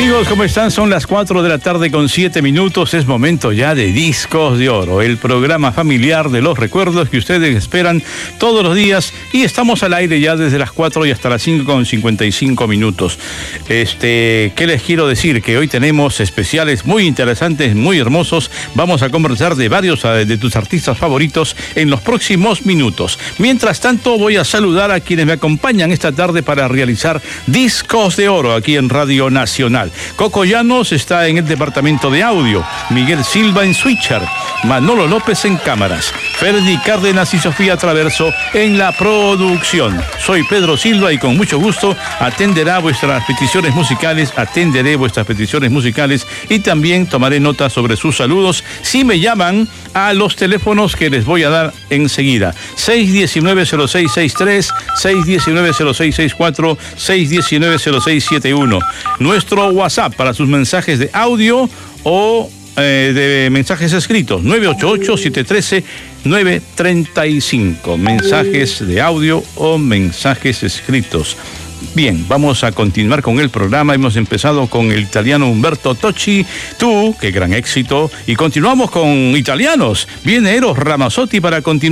Amigos, ¿cómo están? Son las 4 de la tarde con 7 minutos. Es momento ya de Discos de Oro, el programa familiar de los recuerdos que ustedes esperan todos los días. Y estamos al aire ya desde las 4 y hasta las 5 con 55 minutos. ¿Qué les quiero decir? Que hoy tenemos especiales muy interesantes, muy hermosos. Vamos a conversar de varios de tus artistas favoritos en los próximos minutos. Mientras tanto, voy a saludar a quienes me acompañan esta tarde para realizar Discos de Oro aquí en Radio Nacional. Coco Llanos está en el departamento de audio, Miguel Silva en switcher, Manolo López en cámaras, Ferdi Cárdenas y Sofía Traverso en la producción. Soy Pedro Silva y con mucho gusto atenderé vuestras peticiones musicales y también tomaré nota sobre sus saludos si me llaman a los teléfonos que les voy a dar enseguida. 619-0663, 619-0664, 619-0671. Nuestro WhatsApp para sus mensajes de audio o de mensajes escritos, 988-713-935. Mensajes de audio o mensajes escritos. Bien, vamos a continuar con el programa. Hemos empezado con el italiano Umberto Tocci, Tú, qué gran éxito. Y continuamos con italianos. Viene Eros Ramazzotti para continuar.